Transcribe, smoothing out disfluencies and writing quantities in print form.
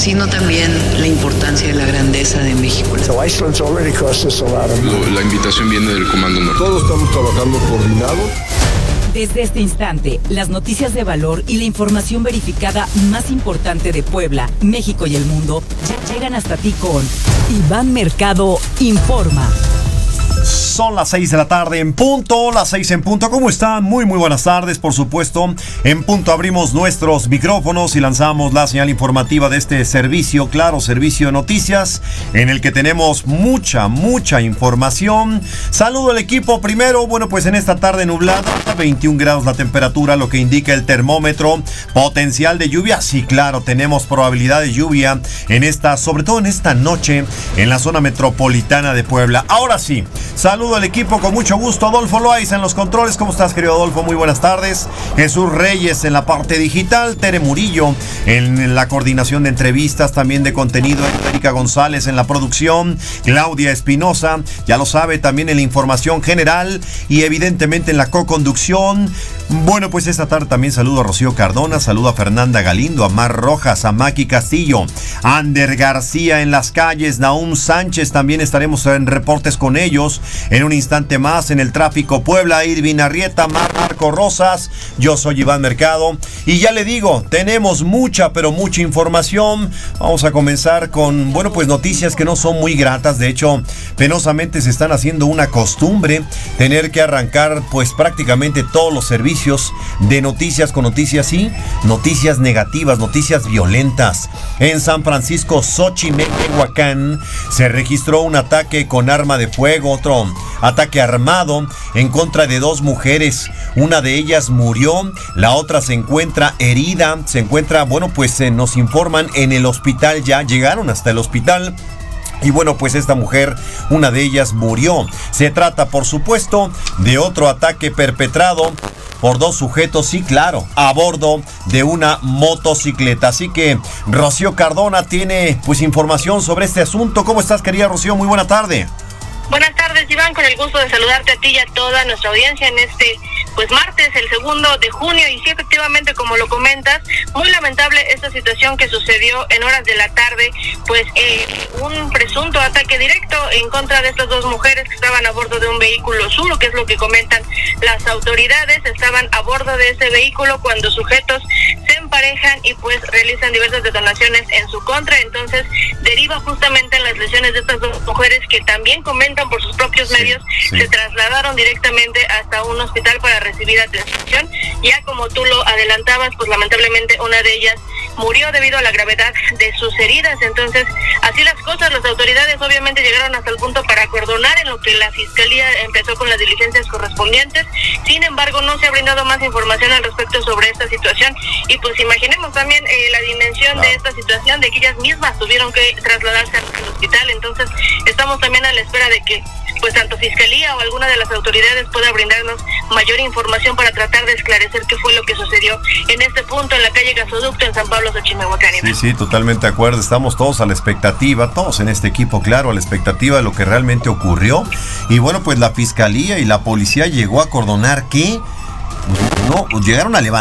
sino también la importancia de la grandeza de México. La invitación viene del Comando Norte. Todos estamos trabajando coordinados. Desde este instante, las noticias de valor y la información verificada más importante de Puebla, México y el mundo ya llegan hasta ti con Iván Mercado Informa. Son las 6 de la tarde en punto, las 6 en punto. ¿Cómo están? Muy buenas tardes, por supuesto. En punto abrimos nuestros micrófonos y lanzamos la señal informativa de este servicio, claro, servicio de noticias, en el que tenemos mucha información. Saludo al equipo primero. Bueno, pues en esta tarde nublada, 21 grados la temperatura, lo que indica el termómetro. Potencial de lluvia, sí, claro, tenemos probabilidad de lluvia en esta, sobre todo en esta noche, en la zona metropolitana de Puebla. Ahora sí, saludo al equipo con mucho gusto. Adolfo Loaiza en los controles. ¿Cómo estás, querido Adolfo? Muy buenas tardes. Jesús Reyes en la parte digital. Tere Murillo en la coordinación de entrevistas, también de contenido. Erika González en la producción. Claudia Espinosa, ya lo sabe, también en la información general y evidentemente en la co-conducción. Bueno, pues esta tarde también saludo a Rocío Cardona, saludo a Fernanda Galindo, a Mar Rojas, a Maki Castillo, a Ander García en las calles, Naum Sánchez, también estaremos en reportes con ellos en un instante más en el tráfico Puebla, Irvin Arrieta, Marco Rosas, yo soy Iván Mercado y ya le digo, tenemos mucha información. Vamos a comenzar con, bueno, pues noticias que no son muy gratas, de hecho, penosamente se están haciendo una costumbre tener que arrancar pues prácticamente todos los servicios de noticias con noticias y noticias negativas, noticias violentas. En San Francisco Xochimehuacán se registró un ataque con arma de fuego, otro ataque armado en contra de dos mujeres. Una de ellas murió, la otra se encuentra herida, bueno, pues nos informan en el hospital, ya llegaron hasta el hospital. Y bueno, pues esta mujer, una de ellas murió. Se trata, por supuesto, de otro ataque perpetrado por dos sujetos, sí, claro, a bordo de una motocicleta. Así que Rocío Cardona tiene pues información sobre este asunto. ¿Cómo estás, querida Rocío? Muy buena tarde. Buenas tardes, Iván, con el gusto de saludarte a ti y a toda nuestra audiencia en este pues martes, el 2 de junio, y sí, efectivamente, como lo comentas, muy lamentable esta situación que sucedió en horas de la tarde, pues un presunto ataque directo en contra de estas dos mujeres que estaban a bordo de un vehículo Zuru, que es lo que comentan las autoridades. Estaban a bordo de ese vehículo cuando sujetos se emparejan y pues realizan diversas detonaciones en su contra. Entonces deriva justamente en las lesiones de estas dos mujeres, que también comentan por sus propios medios, se trasladaron directamente hasta un hospital para recibir atención. Ya como tú lo adelantabas, pues lamentablemente una de ellas murió debido a la gravedad de sus heridas. Entonces, así las cosas, las autoridades obviamente llegaron hasta el punto para acordonar, en lo que la fiscalía empezó con las diligencias correspondientes. Sin embargo, no se ha brindado más información al respecto sobre esta situación, y pues imaginemos también la dimensión de esta situación, de que ellas mismas tuvieron que trasladarse al hospital. Entonces, estamos también a la espera de que pues tanto Fiscalía o alguna de las autoridades pueda brindarnos mayor información para tratar de esclarecer qué fue lo que sucedió en este punto en la calle Gasoducto en San Pablo, Xochimehuacán. Sí, totalmente de acuerdo. Estamos todos a la expectativa, todos en este equipo, claro, a la expectativa de lo que realmente ocurrió. Y bueno, pues la Fiscalía y la policía llegó a acordonar que no, llegaron a levantar